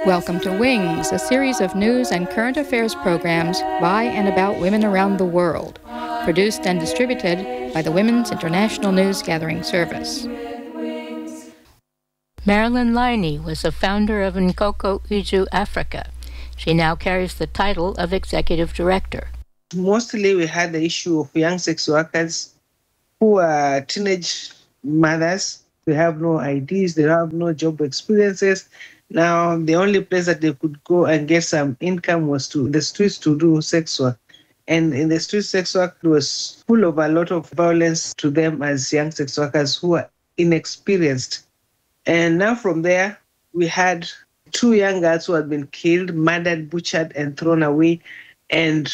Welcome to Wings, a series of news and current affairs programs by and about women around the world, produced and distributed by the Women's International News Gathering Service. Marilyn Liney was the founder of Nkoko Iju Africa. She now carries the title of Executive Director. Mostly we had the issue of young sex workers who are teenage mothers. They have no IDs, they have no job experiences. Now, the only place that they could go and get some income was to the streets to do sex work. And in the street sex work, it was full of a lot of violence to them as young sex workers who are inexperienced. And now from there, we had 2 young girls who had been killed, murdered, butchered, and thrown away. And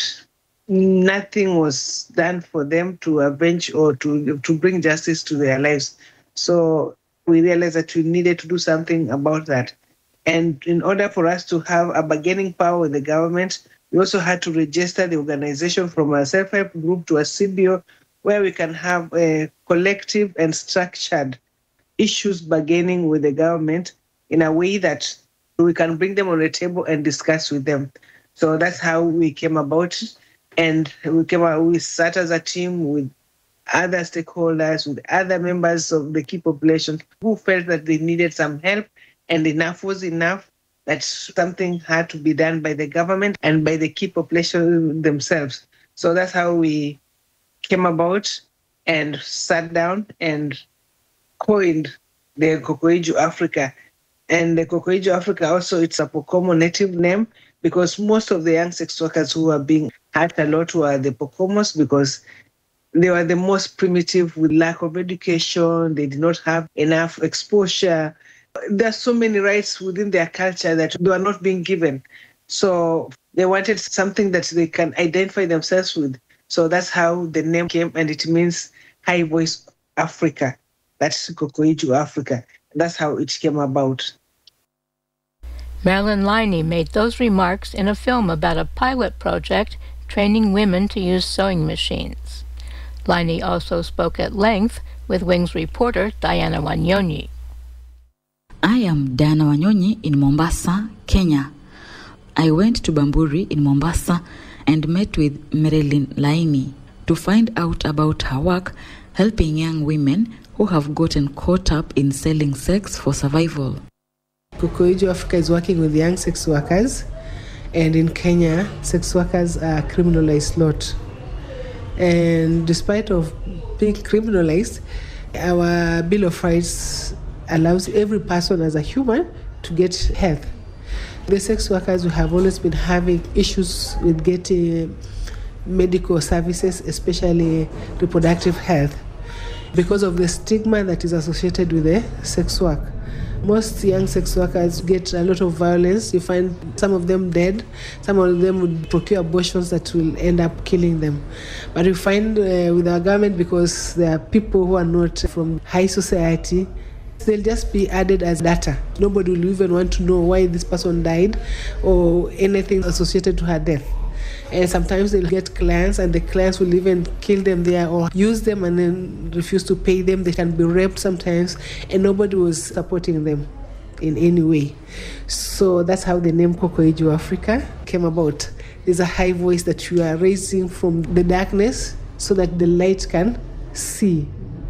nothing was done for them to avenge or to bring justice to their lives. So we realized that we needed to do something about that. And in order for us to have a bargaining power with the government, we also had to register the organization from a self-help group to a CBO, where we can have a collective and structured issues bargaining with the government in a way that we can bring them on the table and discuss with them. So that's how we came about. And we sat as a team with other stakeholders, with other members of the key population who felt that they needed some help. And enough was enough, that something had to be done by the government and by the key population themselves. So that's how we came about and sat down and coined the Nkoko Iju Africa. And the Nkoko Iju Africa also, it's a Pokomo native name, because most of the young sex workers who are being hurt a lot were the Pokomos, because they were the most primitive with lack of education. They did not have enough exposure. There are so many rights within their culture that they were not being given. So they wanted something that they can identify themselves with. So that's how the name came, and it means High Voice Africa. That's Nkoko Iju Africa. That's how it came about. Marilyn Liney made those remarks in a film about a pilot project training women to use sewing machines. Liney also spoke at length with Wings reporter Diana Wanyonyi. I am Diana Wanyonyi in Mombasa, Kenya. I went to Bamburi in Mombasa and met with Marilyn Liney to find out about her work helping young women who have gotten caught up in selling sex for survival. Nkoko Iju Africa is working with young sex workers, and in Kenya, sex workers are criminalized a lot. And despite of being criminalized, our Bill of Rights allows every person as a human to get health. The sex workers who have always been having issues with getting medical services, especially reproductive health, because of the stigma that is associated with the sex work. Most young sex workers get a lot of violence. You find some of them dead. Some of them would procure abortions that will end up killing them. But we find with our government, because there are people who are not from high society, they'll just be added as data. Nobody will even want to know why this person died or anything associated to her death. And sometimes they'll get clients, and the clients will even kill them there or use them and then refuse to pay them. They can be raped sometimes, and nobody was supporting them in any way. So that's how the name Nkoko Iju Africa came about. There's a high voice that you are raising from the darkness so that the light can see.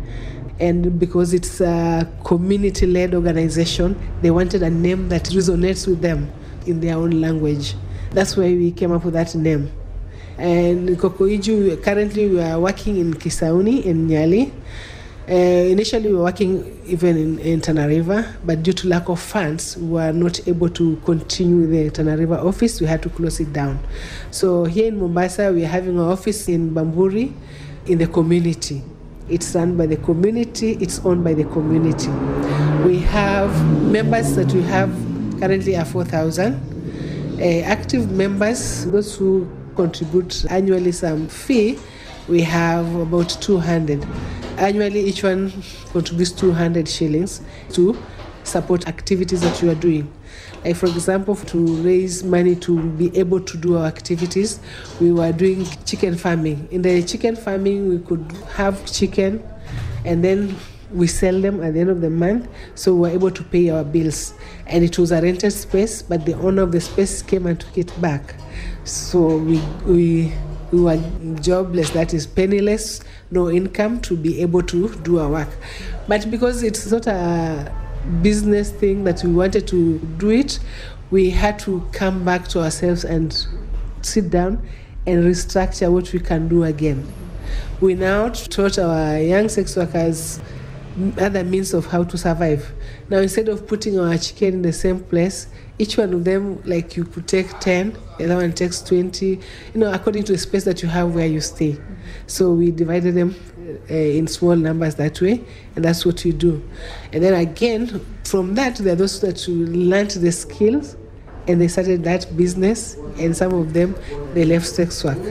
And because it's a community-led organization, they wanted a name that resonates with them in their own language. That's why we came up with that name. And Nkoko Iju, currently we are working in Kisauni, in Nyali. Initially we were working even in Tana River, but due to lack of funds, we were not able to continue the Tana River office. We had to close it down. So here in Mombasa, we are having an office in Bamburi in the community. It's run by the community, it's owned by the community. We have members that we have currently are 4,000. Active members, those who contribute annually some fee, we have about 200. Annually, each one contributes 200 shillings to support activities that you are doing. Like, for example, to raise money to be able to do our activities, we were doing chicken farming. In the chicken farming, we could have chicken and then we sell them at the end of the month, so we were able to pay our bills. And it was a rented space, but the owner of the space came and took it back. So we were jobless, that is penniless, no income to be able to do our work. But because it's not a business thing that we wanted to do it, we had to come back to ourselves and sit down and restructure what we can do again. We now taught our young sex workers other means of how to survive. Now, instead of putting our chicken in the same place, each one of them, like you could take 10, the other one takes 20, according to the space that you have where you stay. So we divided them in small numbers that way, and that's what we do. And then again, from that, there are those that learned the skills, and they started that business, and some of them, they left sex work.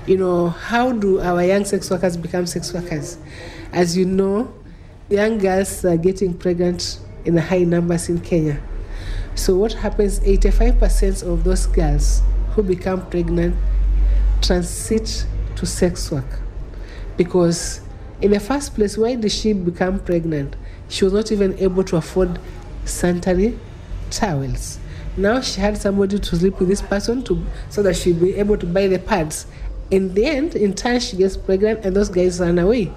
How do our young sex workers become sex workers? As you know, young girls are getting pregnant in high numbers in Kenya. So what happens, 85% of those girls who become pregnant transit to sex work. Because in the first place, why did she become pregnant? She was not even able to afford sanitary towels. Now she had somebody to sleep with this person so that she'd be able to buy the pads. In the end, in time, she gets pregnant and those guys run away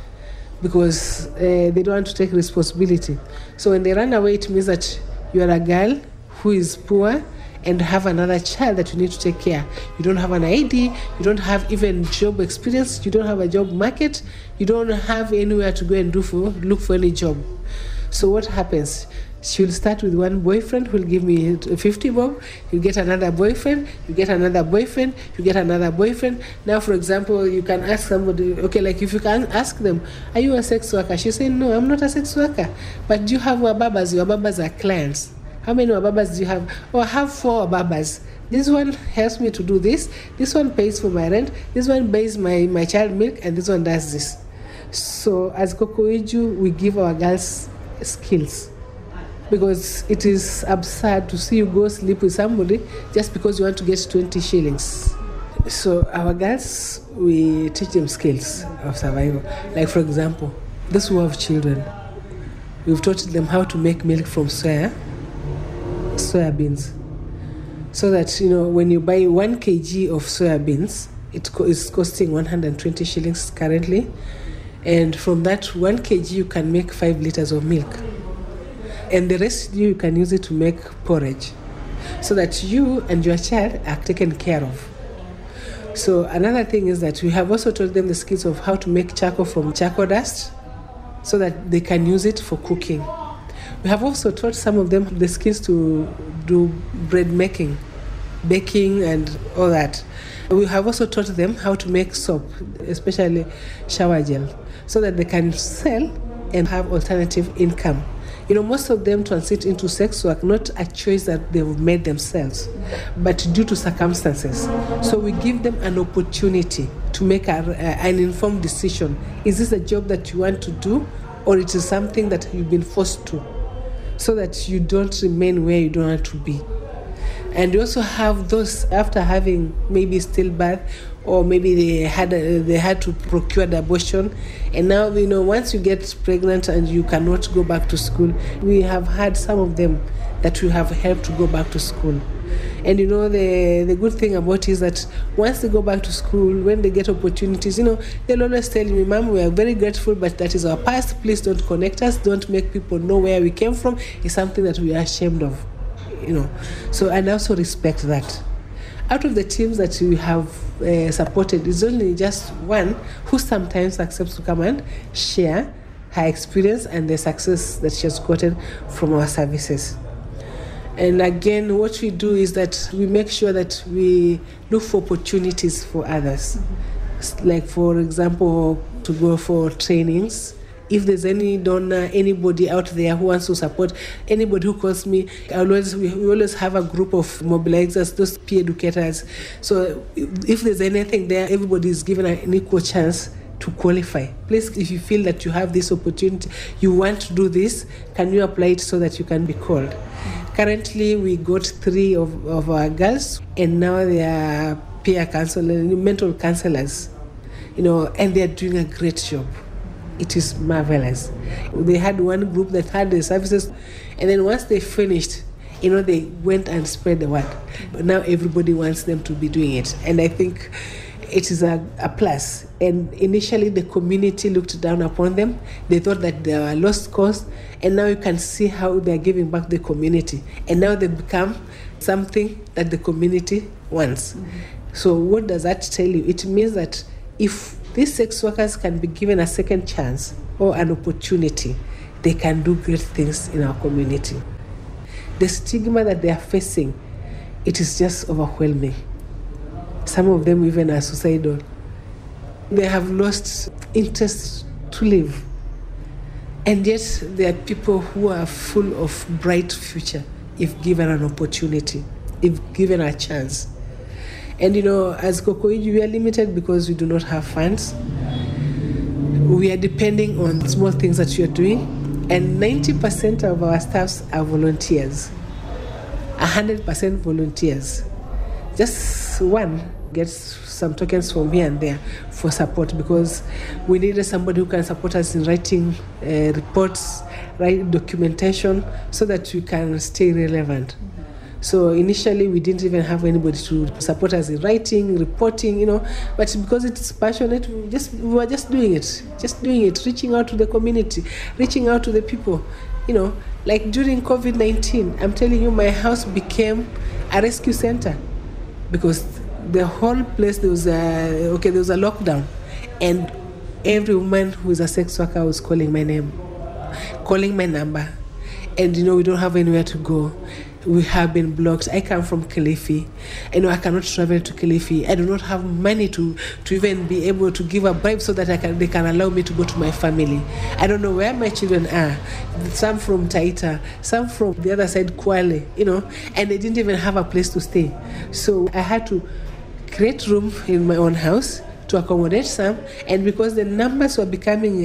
because they don't want to take responsibility. So when they run away, it means that you are a girl who is poor and have another child that you need to take care. You don't have an ID, you don't have even job experience, you don't have a job market, you don't have anywhere to go and look for any job. So what happens? She'll start with one boyfriend who'll give me 50 bob. You get another boyfriend, you get another boyfriend, you get another boyfriend. Now, for example, you can ask somebody, okay, like if you can ask them, are you a sex worker? She say, no, I'm not a sex worker. But do you have wababas? Your wababas are clients. How many wababas do you have? Oh, I have 4 wababas. This one helps me to do this. This one pays for my rent. This one buys my child milk, and this one does this. So as Kokoiju, we give our girls skills. Because it is absurd to see you go sleep with somebody just because you want to get 20 shillings. So our girls, we teach them skills of survival. Like, for example, those who have children, we've taught them how to make milk from soya beans. So that, when you buy 1 kg of soya beans, it is costing 120 shillings currently. And from that 1 kg, you can make 5 liters of milk. And the rest you can use it to make porridge so that you and your child are taken care of. So another thing is that we have also taught them the skills of how to make charcoal from charcoal dust so that they can use it for cooking. We have also taught some of them the skills to do bread making, baking and all that. We have also taught them how to make soap, especially shower gel, so that they can sell and have alternative income. Most of them transit into sex work, not a choice that they've made themselves, but due to circumstances. So we give them an opportunity to make an informed decision. Is this a job that you want to do, or it is something that you've been forced to, so that you don't remain where you don't want to be. And we also have those after having maybe stillbirth, or maybe they had to procure the abortion, and now once you get pregnant and you cannot go back to school, we have had some of them that we have helped to go back to school. And the good thing about it is that once they go back to school, when they get opportunities, they'll always tell me, Mom, we are very grateful, but that is our past. Please don't connect us. Don't make people know where we came from. It's something that we are ashamed of. So I also respect that. Out of the teams that we have supported, it's only just one who sometimes accepts to come and share her experience and the success that she has gotten from our services. And again, what we do is that we make sure that we look for opportunities for others. Like, for example, to go for trainings. If there's any donor, anybody out there who wants to support, anybody who calls me, we always have a group of mobilizers, those peer educators. So if there's anything there, everybody is given an equal chance to qualify. Please, if you feel that you have this opportunity, you want to do this, can you apply it so that you can be called? Currently, we got 3 of our girls, and now they are peer counselors, mental counselors, and they're doing a great job. it is marvelous. They had one group that had the services, and then once they finished, they went and spread the word. But now everybody wants them to be doing it, and I think it is a plus. And initially the community looked down upon them. They thought that they were lost cause, and now you can see how they're giving back the community, and now they become something that the community wants. So what does that tell you? It means that if these sex workers can be given a second chance or an opportunity, they can do great things in our community. The stigma that they are facing, it is just overwhelming. Some of them even are suicidal. They have lost interest to live. And yet there are people who are full of bright future if given an opportunity, if given a chance. And as Kokoiju, we are limited because we do not have funds. We are depending on small things that we are doing. And 90% of our staffs are volunteers. 100% volunteers. Just one gets some tokens from here and there for support, because we needed somebody who can support us in writing reports, write documentation, so that we can stay relevant. So initially we didn't even have anybody to support us in writing, reporting, but because it's passionate, we were just doing it, reaching out to the community, reaching out to the people, like during COVID-19, I'm telling you, my house became a rescue center, because the whole place, there was a lockdown, and every woman who is a sex worker was calling my name, calling my number, and we don't have anywhere to go. We have been blocked. I come from Kilifi. I cannot travel to Kilifi. I do not have money to even be able to give a bribe so that they can allow me to go to my family. I don't know where my children are. Some from Taita, some from the other side, Kwale, and they didn't even have a place to stay. So I had to create room in my own house to accommodate some, and because the numbers were becoming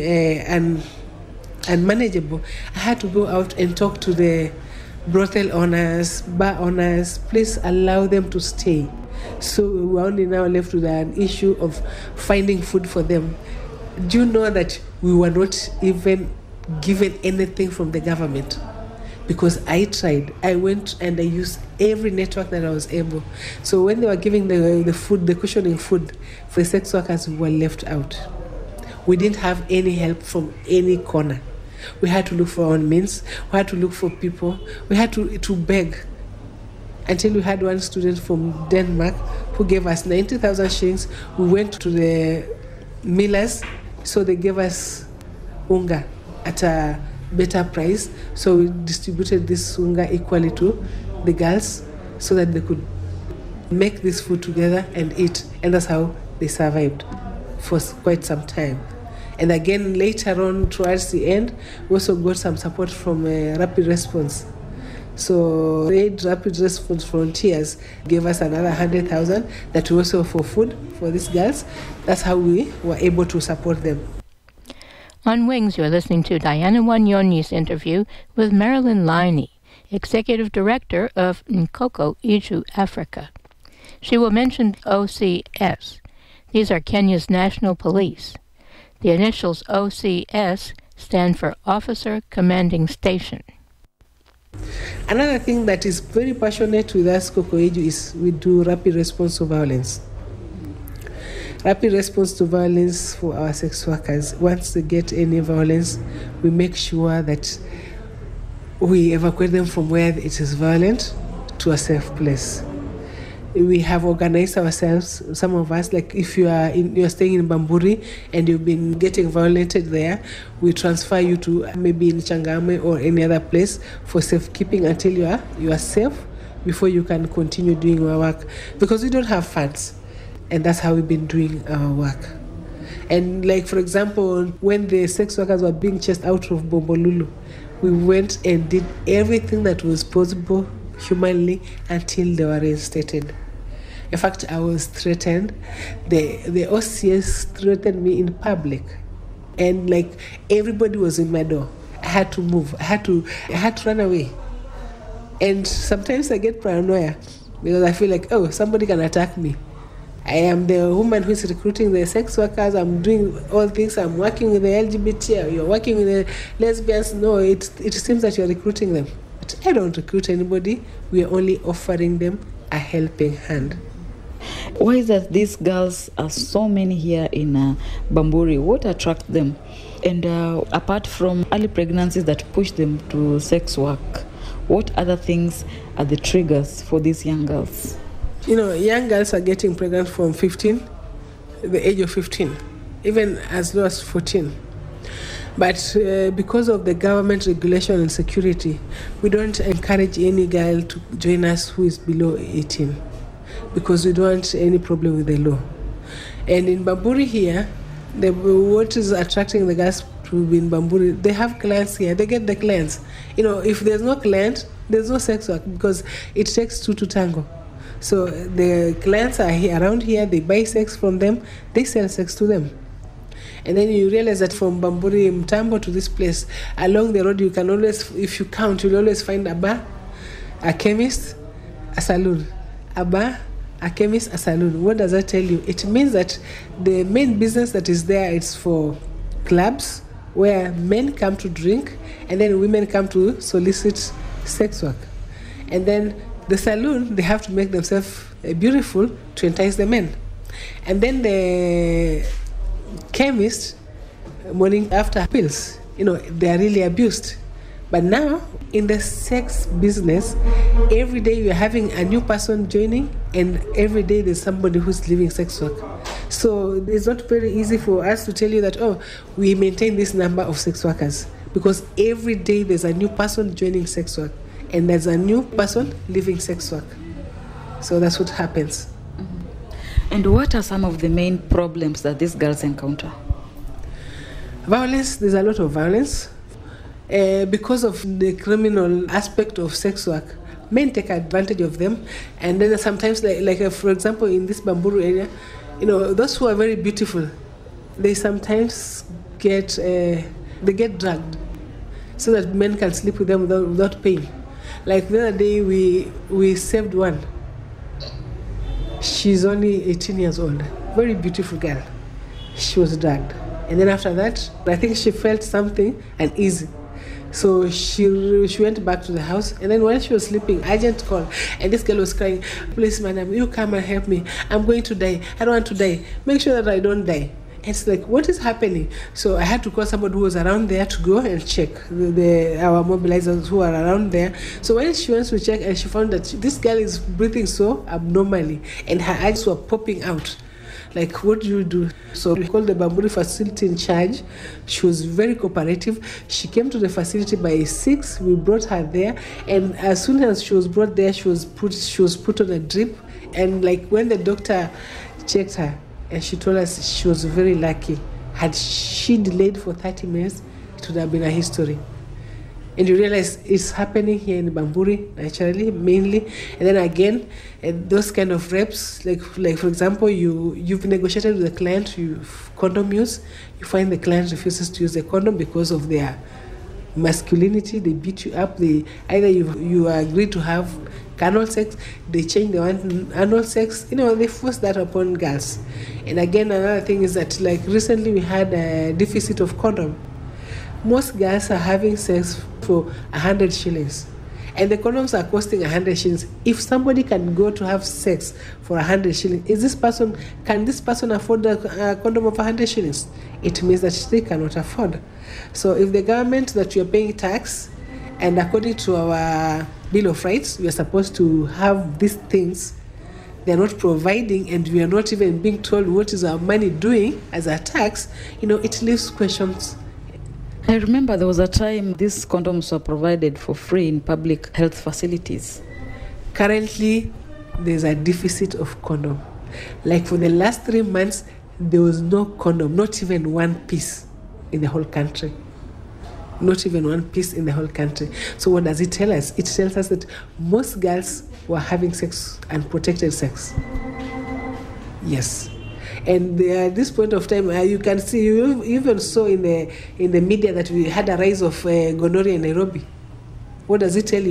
unmanageable, I had to go out and talk to the brothel owners, bar owners, please allow them to stay. So we're only now left with an issue of finding food for them. Do you know that we were not even given anything from the government? Because I tried. I went and I used every network that I was able. So when they were giving the food, the cushioning food, for the sex workers, we were left out. We didn't have any help from any corner. We had to look for our own means. We had to look for people. We had to beg, until we had one student from Denmark who gave us 90,000 shillings. We went to the millers, so they gave us unga at a better price. So we distributed this unga equally to the girls so that they could make this food together and eat. And that's how they survived for quite some time. And again, later on, towards the end, we also got some support from Rapid Response. So Rapid Response Volunteers gave us another 100,000 that was also for food for these girls. That's how we were able to support them. On Wings, you're listening to Diana Wanyonyi's interview with Marilyn Liney, Executive Director of Nkoko Iju Africa. She will mention OCS. These are Kenya's National Police. The initials OCS stand for Officer Commanding Station. Another thing that is very passionate with us, Kokoiju, is we do rapid response to violence. Rapid response to violence for our sex workers. Once they get any violence, we make sure that we evacuate them from where it is violent to a safe place. We have organized ourselves, some of us, like if you're staying in Bamburi and you've been getting violated there, we transfer you to maybe in Changame or any other place for safekeeping until you are safe before you can continue doing your work. Because we don't have funds, and that's how we've been doing our work. And like, for example, when the sex workers were being chased out of Bombolulu, we went and did everything that was possible humanly until they were reinstated. In fact, I was threatened. The OCS threatened me in public, and like everybody was in my door. I had to move. I had to run away. And sometimes I get paranoia because I feel like, oh, somebody can attack me. I am the woman who is recruiting the sex workers. I'm doing all things. I'm working with the LGBT. You're working with the lesbians. No, it seems that you're recruiting them. But I don't recruit anybody. We are only offering them a helping hand. Why is that these girls are so many here in Bamburi? What attracts them? And apart from early pregnancies that push them to sex work, what other things are the triggers for these young girls? Young girls are getting pregnant from the age of 15, even as low as 14. But because of the government regulation and security, we don't encourage any girl to join us who is below 18, because we don't want any problem with the law. And in Bamburi here, what is attracting the girls to be in Bamburi, they have clients here. They get the clients. If there's no client, there's no sex work, because it takes two to tango. So the clients are here, around here, they buy sex from them, they sell sex to them. And then you realize that from Bamburi, Mtambo to this place, along the road, you can always, if you count, you'll always find a bar, a chemist, a saloon. A bar, a chemist, a saloon. What does that tell you? It means that the main business that is there is for clubs where men come to drink and then women come to solicit sex work. And then the saloon, they have to make themselves beautiful to entice the men. And then the chemist, morning after pills, they are really abused. But now, in the sex business, every day you're having a new person joining, and every day there's somebody who's leaving sex work. So it's not very easy for us to tell you that, we maintain this number of sex workers, because every day there's a new person joining sex work, and there's a new person leaving sex work. So that's what happens. Mm-hmm. And what are some of the main problems that these girls encounter? Violence, there's a lot of violence. Because of the criminal aspect of sex work, men take advantage of them. And then sometimes, like for example, in this Bamburu area, those who are very beautiful, they sometimes get drugged so that men can sleep with them without pain. Like the other day, we saved one. She's only 18 years old, very beautiful girl. She was drugged. And then after that, I think she felt something uneasy. So she went back to the house, and then when she was sleeping, agent called, and this girl was crying, "Please, madam, you come and help me. I'm going to die. I don't want to die. Make sure that I don't die." And it's like, what is happening? So I had to call somebody who was around there to go and check, our mobilizers who are around there. So when she went to check, and she found that this girl is breathing so abnormally, and her eyes were popping out. Like, what do you do? So we called the Bamburi facility in charge. She was very cooperative. She came to the facility by 6. We brought her there, and as soon as she was brought there, she was put on a drip. And like when the doctor checked her, and she told us she was very lucky. Had she delayed for 30 minutes, it would have been a history. And you realize it's happening here in Bamburi, naturally, mainly. And then again, those kind of reps, like for example, you've negotiated with the client, condom use, you find the client refuses to use the condom because of their masculinity, they beat you up, either you agree to have carnal sex, they change the anal sex, they force that upon girls. And again, another thing is that, like recently we had a deficit of condom. Most girls are having sex for 100 shillings. And the condoms are costing 100 shillings. If somebody can go to have sex for 100 shillings, can this person afford a condom of 100 shillings? It means that they cannot afford. So if the government that we are paying tax, and according to our Bill of Rights, we are supposed to have these things, they are not providing, and we are not even being told what is our money doing as a tax, it leaves questions. I remember there was a time these condoms were provided for free in public health facilities. Currently, there's a deficit of condom. Like for the last 3 months, there was no condom, not even one piece in the whole country. Not even one piece in the whole country. So what does it tell us? It tells us that most girls were having sex, unprotected sex. Yes. And at this point of time, you can see, you even saw in the media that we had a rise of gonorrhea in Nairobi. What does it tell you?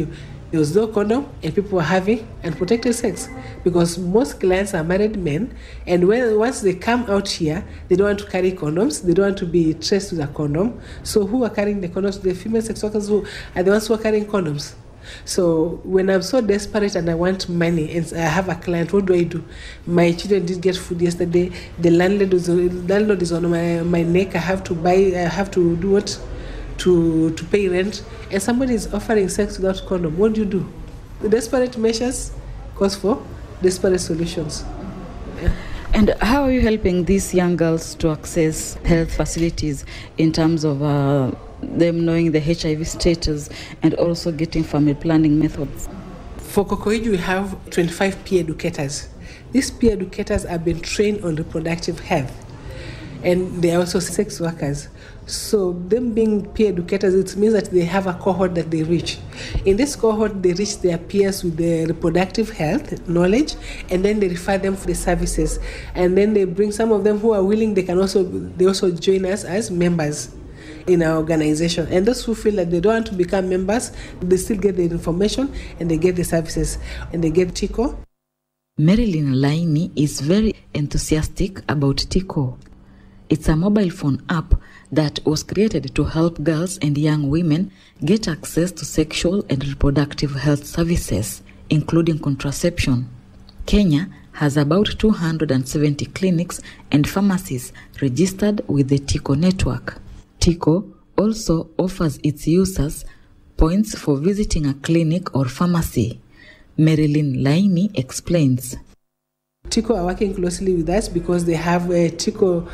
There was no condom, and people were having unprotected sex because most clients are married men, and once they come out here, they don't want to carry condoms. They don't want to be traced with a condom. So who are carrying the condoms? The female sex workers who are the ones who are carrying condoms. So when I'm so desperate and I want money and I have a client, what do? My children didn't get food yesterday. The landlord is on my neck. I have to do what? To pay rent, and somebody is offering sex without condom. What do? The desperate measures cause for desperate solutions. Yeah. And how are you helping these young girls to access health facilities in terms of them knowing the HIV status and also getting family planning methods? For Kokoiju, we have 25 peer educators. These peer educators have been trained on reproductive health, and they are also sex workers. So them being peer educators, it means that they have a cohort that they reach. In this cohort, they reach their peers with the reproductive health knowledge, and then they refer them for the services. And then they bring some of them who are willing, they also join us as members in our organization. And those who feel that they don't want to become members, they still get the information and they get the services and they get TICO. Marilyn Laini is very enthusiastic about TICO. It's a mobile phone app that was created to help girls and young women get access to sexual and reproductive health services, including contraception. Kenya has about 270 clinics and pharmacies registered with the TICO network. TICO also offers its users points for visiting a clinic or pharmacy. Marilyn Laini explains. TICO are working closely with us because they have a TICO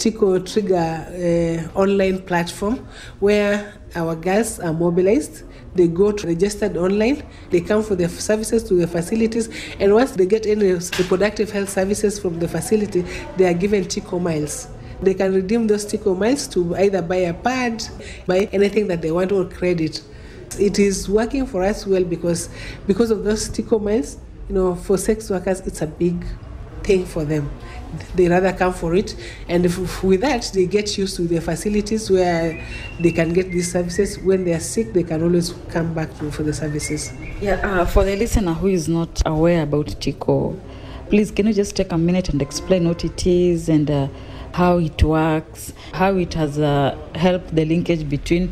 Trigger online platform where our girls are mobilized. They go to registered online, they come for their services to the facilities, and once they get any reproductive health services from the facility, they are given TICO miles. They can redeem those TICO miles to either buy a pad, buy anything that they want, or credit. It is working for us well because of those TICO miles. For sex workers, it's a big thing for them. They rather come for it, and with that, they get used to the facilities where they can get these services. When they are sick, they can always come back for the services. For the listener who is not aware about TICO, please can you just take a minute and explain what it is and how it works, how it has helped the linkage between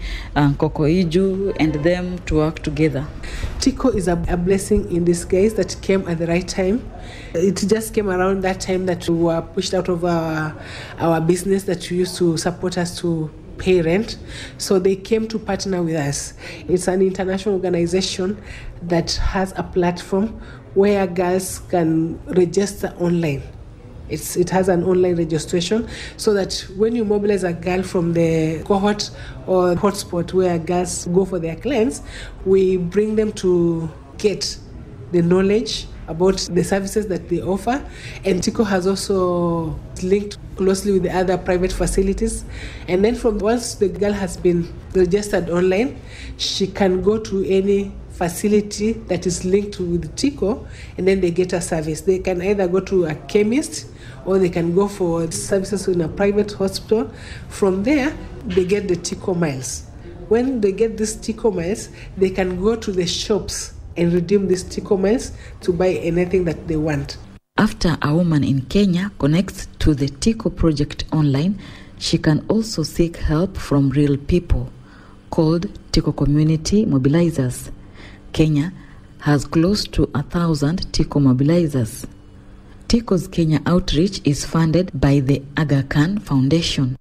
Kokoiju and them to work together? TICO is a blessing in disguise that came at the right time. It just came around that time that we were pushed out of our business that we used to support us to pay rent. So they came to partner with us. It's an international organization that has a platform where girls can register online. It has an online registration so that when you mobilize a girl from the cohort or hotspot where girls go for their clients, we bring them to get the knowledge about the services that they offer. And TICO has also linked closely with the other private facilities. And then once the girl has been registered online, she can go to any facility that is linked with TICO, and then they get a service. They can either go to a chemist or they can go for services in a private hospital. From there, they get the TICO miles. When they get these TICO miles, they can go to the shops and redeem these TICO miles to buy anything that they want. After a woman in Kenya connects to the TICO project online, she can also seek help from real people called TICO Community Mobilizers. Kenya has close to 1,000 TICO mobilizers. TICO's Kenya outreach is funded by the Aga Khan Foundation.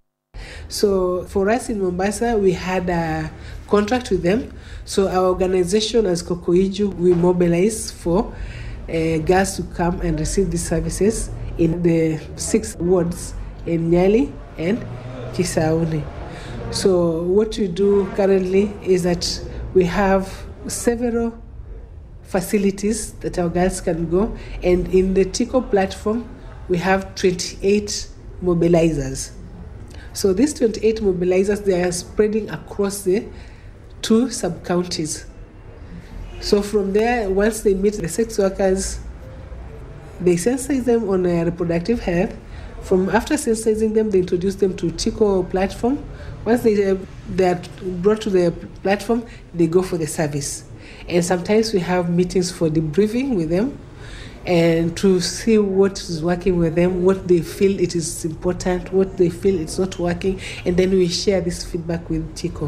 So for us in Mombasa, we had a contract with them. So our organization as Kokoiju, we mobilize for girls to come and receive these services in the 6 wards in Nyali and Kisauni. So what we do currently is that we have several facilities that our girls can go, and in the TICO platform we have 28 mobilizers. So these 28 mobilizers, they are spreading across the 2 sub-counties. So from there, once they meet the sex workers, they sensitize them on reproductive health. After sensitizing them, they introduce them to TICO platform. Once they are brought to the platform, they go for the service. And sometimes we have meetings for debriefing with them and to see what is working with them, what they feel it is important, what they feel it's not working, and then we share this feedback with TICO.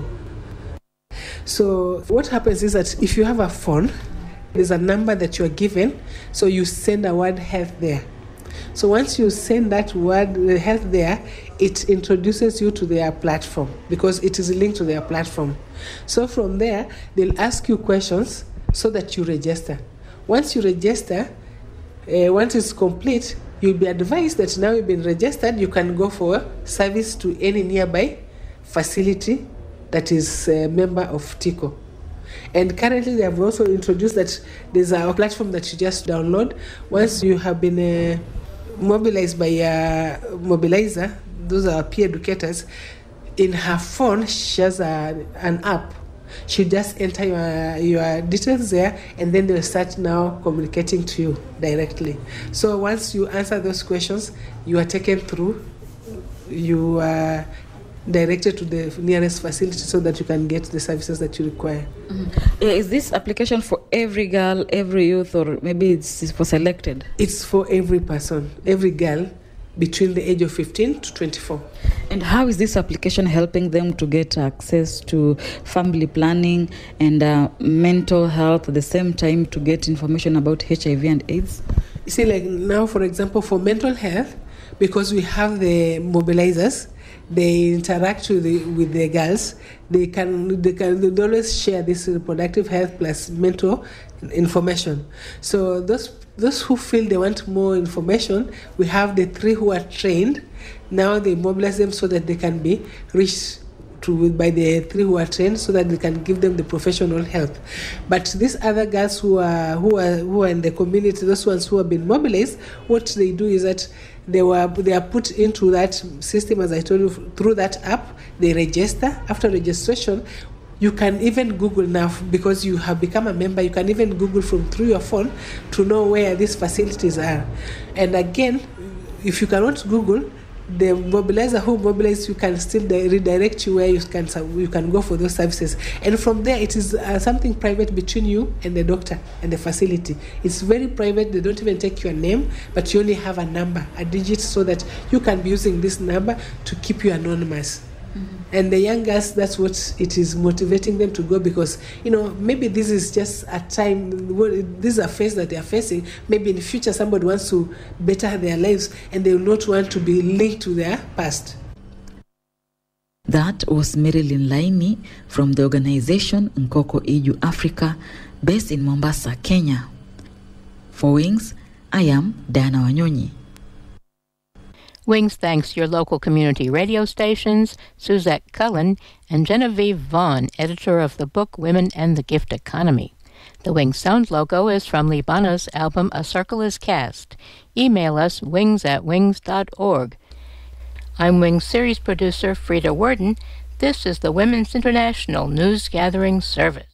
So what happens is that if you have a phone, there's a number that you are given, so you send a word health there. So once you send that word health there, it introduces you to their platform because it is linked to their platform. So from there, they'll ask you questions so that you register. Once you register, once it's complete, you'll be advised that now you've been registered, you can go for service to any nearby facility that is a member of TICO. And currently they have also introduced that there's a platform that you just download. Once you have been mobilized by a mobilizer, those are peer educators, in her phone she has an app. She just enter your details there, and then they'll start now communicating to you directly. So once you answer those questions, you are taken through, you are directed to the nearest facility so that you can get the services that you require. Mm-hmm. Is this application for every girl, every youth, or maybe it's for selected? It's for every person, every girl between the age of 15 to 24. And how is this application helping them to get access to family planning and mental health at the same time to get information about HIV and AIDS? You see, like now, for example, for mental health, because we have the mobilizers, they interact with the girls. They always share this reproductive health plus mental information. So those who feel they want more information, we have the 3 who are trained. Now they mobilize them so that they can be reached by the 3 who are trained, so that they can give them the professional help. But these other girls who are in the community, those ones who have been mobilized, what they do is that they are put into that system, as I told you, through that app. They register. After registration, you can even Google now, because you have become a member. You can even Google through your phone to know where these facilities are. And again, if you cannot Google, the mobilizer who mobilizes you can still redirect you where you can go for those services. And from there, it is something private between you and the doctor and the facility. It's very private. They don't even take your name, but you only have a number, a digit, so that you can be using this number to keep you anonymous. Mm-hmm. And the young girls, that's what it is motivating them to go, because, maybe this is just a time, this is a phase that they are facing. Maybe in the future somebody wants to better their lives and they will not want to be linked to their past. That was Marilyn Laini from the organization Nkoko Iju Africa, based in Mombasa, Kenya. For Wings, I am Diana Wanyonyi. Wings thanks your local community radio stations, Suzette Cullen, and Genevieve Vaughn, editor of the book Women and the Gift Economy. The Wings Sound logo is from Libana's album A Circle is Cast. Email us wings@wings.org. I'm Wings series producer Frida Worden. This is the Women's International News Gathering Service.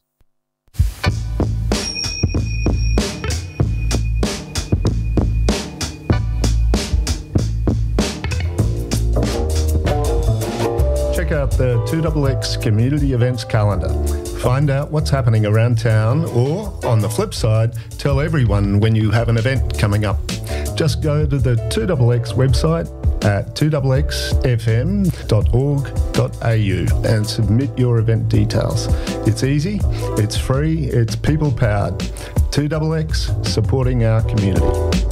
Check out the 2XX Community Events Calendar. Find out what's happening around town, or, on the flip side, tell everyone when you have an event coming up. Just go to the 2XX website at 2xfm.org.au and submit your event details. It's easy, it's free, it's people-powered. 2XX, supporting our community.